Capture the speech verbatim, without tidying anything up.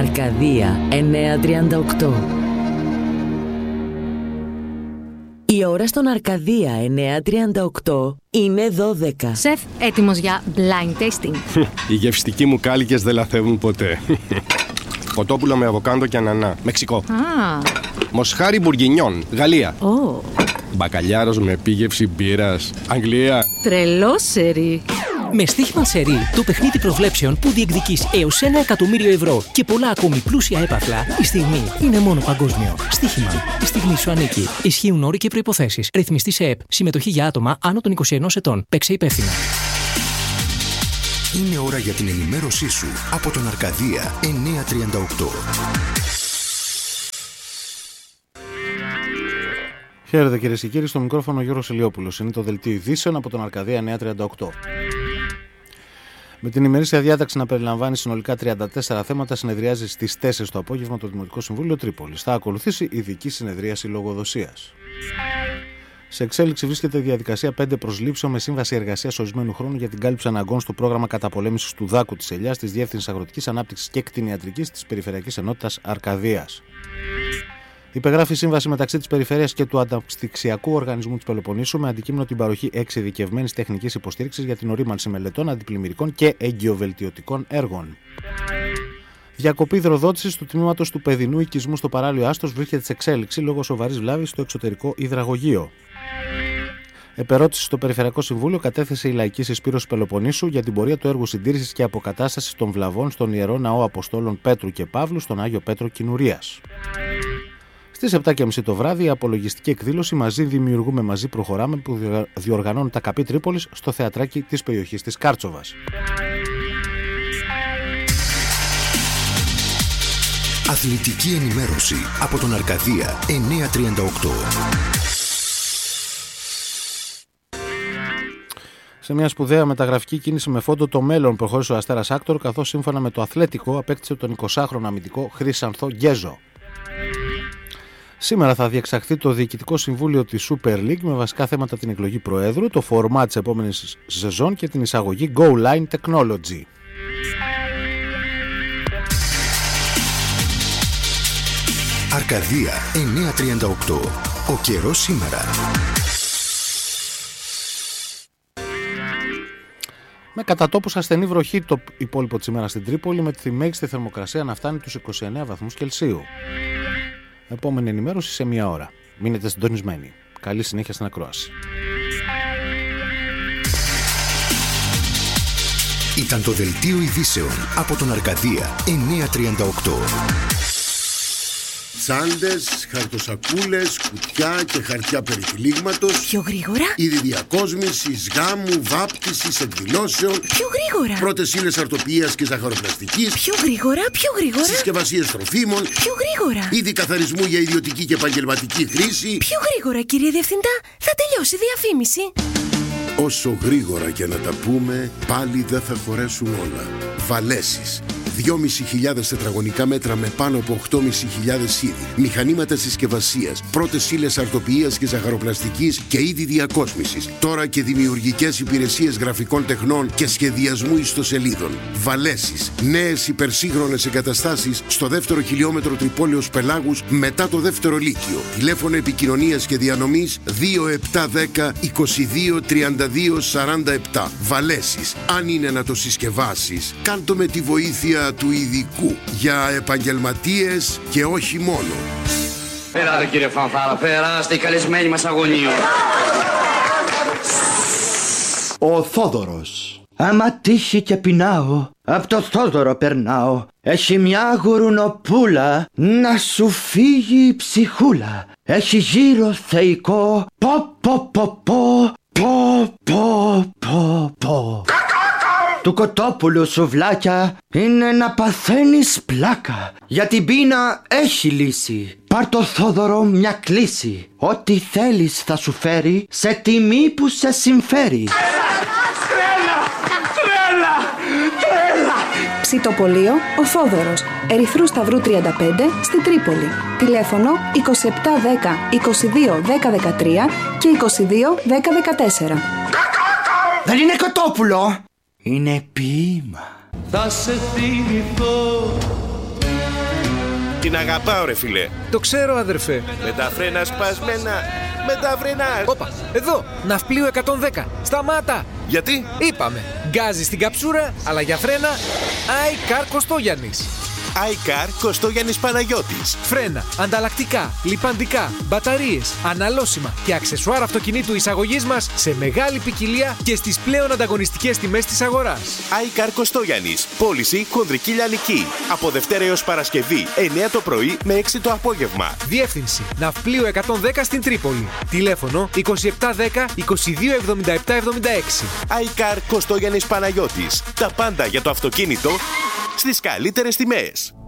Αρκαδία εννιακόσια τριάντα οκτώ. Η ώρα στον Αρκαδία εννιακόσια τριάντα οκτώ είναι δώδεκα. Σεφ, έτοιμος για blind tasting. Οι γευστικοί μου κάλικες δεν λαθεύουν ποτέ. Κοτόπουλο με αβοκάντο και ανανά, Μεξικό. Ah. Μοσχάρι μπουργκινιόν, Γαλλία. Oh. Μπακαλιάρος με επίγευση μπύρας, Αγγλία. Τρελό σερί. Με στοίχημα σερί, το παιχνίδι προβλέψεων που διεκδικείς έως ένα εκατομμύριο ευρώ και πολλά ακόμη πλούσια έπαθλα, η στιγμή είναι μόνο παγκόσμιο. Στοίχημα. Η στιγμή σου ανήκει. Ισχύουν όροι και προϋποθέσεις. Ρυθμιστή σε ΕΠ. Συμμετοχή για άτομα άνω των είκοσι ενός ετών. Παίξε υπεύθυνα. Είναι ώρα για την ενημέρωσή σου από τον Αρκαδία εννιακόσια τριάντα οκτώ. Χαίρετε κυρίες και κύριοι, στο μικρόφωνο ο Γιώργος Ηλιόπουλος. Είναι το δελτίο ειδήσεων από τον Αρκαδία εννιακόσια τριάντα οκτώ. Με την ημερήσια διάταξη να περιλαμβάνει συνολικά τριάντα τέσσερα θέματα, συνεδριάζει στις τέσσερις το απόγευμα το Δημοτικό Συμβούλιο Τρίπολης. Θα ακολουθήσει ειδική συνεδρίαση λογοδοσίας. Σε εξέλιξη βρίσκεται η διαδικασία πέντε προσλήψεων με σύμβαση εργασίας ορισμένου χρόνου για την κάλυψη αναγκών στο πρόγραμμα καταπολέμησης του δάκου της ελιάς της Διεύθυνσης Αγροτικής Ανάπτυξης και Κτηνιατρικής της Περιφερειακής Ενότητας Αρκαδίας. Υπεγράφει σύμβαση μεταξύ της Περιφέρειας και του Αναπτυξιακού Οργανισμού της Πελοποννήσου με αντικείμενο την παροχή εξειδικευμένης τεχνικής υποστήριξης για την ορίμανση μελετών, αντιπλημμυρικών και εγκυοβελτιωτικών έργων. Διακοπή υδροδότησης του τμήματος του παιδινού οικισμού στο παράλιο Άστος βρίσκεται σε εξέλιξη λόγω σοβαρής βλάβης στο εξωτερικό υδραγωγείο. Επερώτηση στο Περιφερειακό Συμβούλιο κατέθεσε η Λαϊκή Συσπήρωση Πελοποννήσου για την πορεία του έργου συντήρησης και αποκατάστασης των βλαβών στον Ιερό Ναό Αποστόλων Πέτρου και Παύλου στον Άγιο Πέτρο Κινουρίας. Στις επτά και μισή το βράδυ, η απολογιστική εκδήλωση «Μαζί δημιουργούμε, μαζί προχωράμε» που διοργανώνουν τα ΚΑΠΗ Τρίπολης στο θεατράκι της περιοχής της Κάρτσοβας. Αθλητική ενημέρωση από τον Αρκαδία εννιακόσια τριάντα οκτώ. Σε μια σπουδαία μεταγραφική κίνηση με φόντο το μέλλον προχώρησε ο Αστέρας Άκτορ, καθώς σύμφωνα με το Αθλέτικο απέκτησε τον εικοσάχρονο αμυντικό Χρυσανθό Γκέζο. Σήμερα θα διεξαχθεί το Διοικητικό Συμβούλιο της Super League με βασικά θέματα την εκλογή Προέδρου, το φορμά της επόμενης σεζόν και την εισαγωγή Go Line Technology. Αρκαδία εννιακόσια τριάντα οκτώ. Ο καιρός σήμερα. Με κατά τόπους ασθενή βροχή το υπόλοιπο της ημέρας στην Τρίπολη, με τη μέγιστη θερμοκρασία να φτάνει τους είκοσι εννέα βαθμούς Κελσίου. Επόμενη ενημέρωση σε μία ώρα. Μείνετε συντονισμένοι. Καλή συνέχεια στην ακρόαση. Ήταν το δελτίο ειδήσεων από τον Αρκαδία εννιακόσια τριάντα οκτώ. Τσάντες, χαρτοσακούλες, κουτιά και χαρτιά περιτυλίγματος. Πιο γρήγορα. Είδη διακόσμησης, γάμου, βάπτισης, εκδηλώσεων. Πιο γρήγορα. Πρώτες ύλες αρτοποιίας και ζαχαροπλαστικής. Πιο γρήγορα, πιο γρήγορα. Συσκευασίες τροφίμων. Πιο γρήγορα. Είδη καθαρισμού για ιδιωτική και επαγγελματική χρήση. Πιο γρήγορα, κύριε Διευθυντά. Θα τελειώσει η διαφήμιση. Όσο γρήγορα και να τα πούμε, πάλι δεν θα χωρέσουν όλα. Βαλέσεις. δυόμισι χιλιάδες τετραγωνικά μέτρα με πάνω από οκτώ χιλιάδες πεντακόσια είδη. Μηχανήματα συσκευασίας, πρώτες ύλες αρτοποιίας και ζαχαροπλαστικής και είδη διακόσμησης. Τώρα και δημιουργικές υπηρεσίες γραφικών τεχνών και σχεδιασμού ιστοσελίδων. Βαλέσεις. Νέες υπερσύγχρονες εγκαταστάσεις στο δεύτερο χιλιόμετρο Τρυπόλεως Πελάγους μετά το δεύτερο λύκειο. Τηλέφωνο επικοινωνίας και διανομής δύο επτά δέκα είκοσι δύο τριάντα δύο σαράντα επτά. Βαλέσεις. Αν είναι να το συσκευάσεις, κάντο με τη βοήθεια του ειδικού για επαγγελματίες και όχι μόνο. Περάτε κύριε Φανφάρα, περάστε, οι καλεσμένοι μας αγωνίων. Ο Θόδωρος. Άμα τύχει και πεινάω, απ' το Θόδωρο περνάω. Έχει μια γουρουνοπούλα, να σου φύγει η ψυχούλα. Έχει γύρω θεϊκό, πο πο πο πο, πο πο πο πο. Του κοτόπουλου σουβλάκια είναι να παθαίνεις πλάκα. Για την πείνα έχει λύση. Πάρ' το Θόδωρο μια κλίση. Ό,τι θέλεις θα σου φέρει σε τιμή που σε συμφέρει. Τρέλα! Τρέλα! Τρέλα! Ψητοπολείο Ο Θόδωρος, Ερυθρού Σταυρού τριάντα πέντε στη Τρίπολη. Τηλέφωνο είκοσι επτά δέκα είκοσι δύο δέκα δεκατρία και είκοσι δύο δέκα δεκατέσσερα. Δεν είναι κοτόπουλο! Είναι ποίημα. Θα σε θυμηθώ Την αγαπάω ρε φίλε. Το ξέρω αδερφέ. Με τα φρένα σπασμένα. Με τα φρένα. Όπα, εδώ, ναυπλίο εκατόν δέκα. Σταμάτα. Γιατί? Είπαμε, γκάζι στην καψούρα, αλλά για φρένα iCar Κωστόγιαννης. iCar Κωστόγιαννης Παναγιώτης. Φρένα, ανταλλακτικά, λιπαντικά, μπαταρίες, αναλώσιμα και αξεσουάρ αυτοκινήτου εισαγωγής μας σε μεγάλη ποικιλία και στις πλέον ανταγωνιστικές τιμές της αγοράς. iCar Κωστόγιαννης. Πώληση Χονδρική Λιανική. Από Δευτέρα έως Παρασκευή, εννιά το πρωί με έξι το απόγευμα. Διεύθυνση Ναυπλίου εκατόν δέκα στην Τρίπολη. Τηλέφωνο είκοσι επτά δέκα είκοσι δύο εβδομήντα επτά εβδομήντα έξι. iCar Κωστόγιαννης Παναγιώτης. Τα πάντα για το αυτοκίνητο στις καλύτερες τιμές.